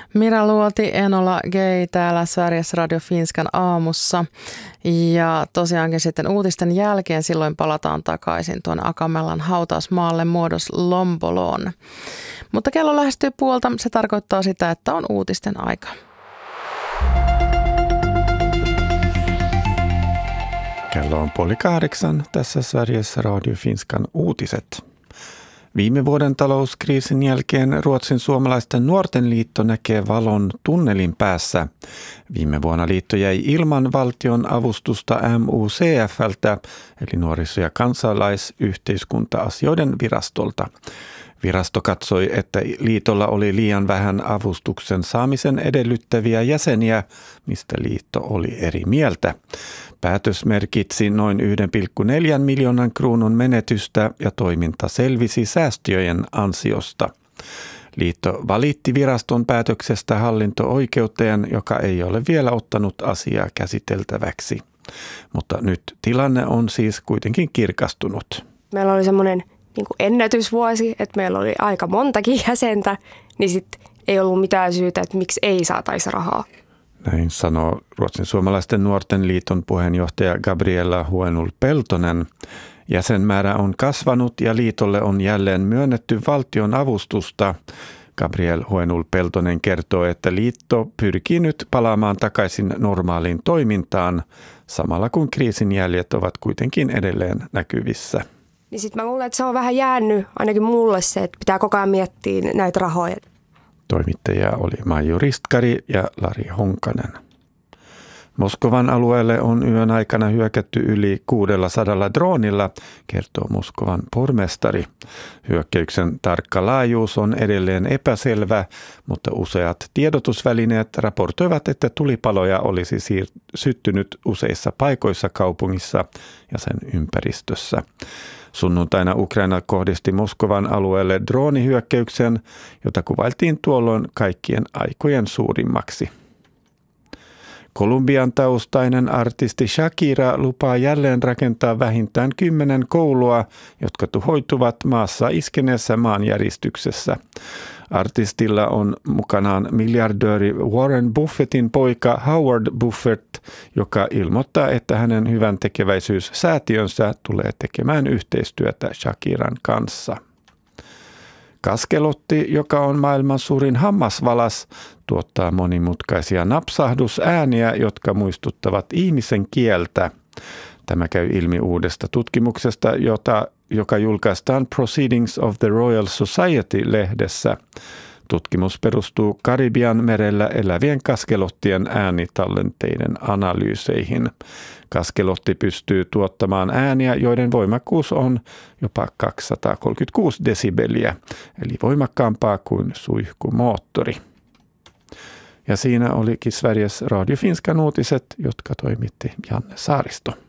Mira Luoti, Enola Gay täällä Sveriges Radio Finskan aamussa. Ja tosiaankin sitten uutisten jälkeen silloin palataan takaisin tuonne Akamellan hautausmaalle muodos Lomboloon. Mutta kello lähestyy puolta, se tarkoittaa sitä, että on uutisten aika. Kello on 7:30, tässä Sveriges Radio Finskan uutiset. Viime vuoden talouskriisin jälkeen Ruotsin suomalaisten nuorten liitto näkee valon tunnelin päässä. Viime vuonna liitto jäi ilman valtion avustusta MUCF:ltä, eli nuoriso- ja kansalaisyhteiskunta-asioiden virastolta. Virasto katsoi, että liitolla oli liian vähän avustuksen saamisen edellyttäviä jäseniä, mistä liitto oli eri mieltä. Päätös merkitsi noin 1,4 miljoonan kruunun menetystä ja toiminta selvisi säästöjen ansiosta. Liitto valitti viraston päätöksestä hallinto-oikeuteen, joka ei ole vielä ottanut asiaa käsiteltäväksi. Mutta nyt tilanne on siis kuitenkin kirkastunut. Meillä oli semmoinen ennätysvuosi, että meillä oli aika montakin jäsentä, niin sitten ei ollut mitään syytä, että miksi ei saataisi rahaa. Näin sanoo Ruotsin suomalaisten nuorten liiton puheenjohtaja Gabriella Huenul-Peltonen. Jäsenmäärä on kasvanut ja liitolle on jälleen myönnetty valtion avustusta. Gabriel Huenul-Peltonen kertoo, että liitto pyrkii nyt palaamaan takaisin normaaliin toimintaan, samalla kun kriisin jäljet ovat kuitenkin edelleen näkyvissä. Niin sitten mä luulen, että se on vähän jäänyt ainakin mulle se, että pitää koko ajan miettiä näitä rahoja. Toimittajia oli Maiju Ristkari ja Lari Honkanen. Moskovan alueelle on yön aikana hyökätty yli 600 droonilla, kertoo Moskovan pormestari. Hyökkäyksen tarkka laajuus on edelleen epäselvä, mutta useat tiedotusvälineet raportoivat, että tulipaloja olisi syttynyt useissa paikoissa kaupungissa ja sen ympäristössä. Sunnuntaina Ukraina kohdisti Moskovan alueelle droonihyökkäyksen, jota kuvailtiin tuolloin kaikkien aikojen suurimmaksi. Kolumbian taustainen artisti Shakira lupaa jälleen rakentaa vähintään 10 koulua, jotka tuhoituvat maassa iskeneessä maanjäristyksessä. Artistilla on mukanaan miljardööri Warren Buffettin poika Howard Buffett, joka ilmoittaa, että hänen hyvän tekeväisyyssäätiönsä tulee tekemään yhteistyötä Shakiran kanssa. Kaskelotti, joka on maailman suurin hammasvalas, tuottaa monimutkaisia napsahdusääniä, jotka muistuttavat ihmisen kieltä. Tämä käy ilmi uudesta tutkimuksesta, joka julkaistaan Proceedings of the Royal Society-lehdessä. Tutkimus perustuu Karibian merellä elävien kaskelottien äänitallenteiden analyyseihin. Kaskelotti pystyy tuottamaan ääniä, joiden voimakkuus on jopa 236 desibeliä, eli voimakkaampaa kuin suihkumoottori. Ja siinä olikin Sveriges Radio Finskan uutiset, jotka toimitti Janne Saaristo.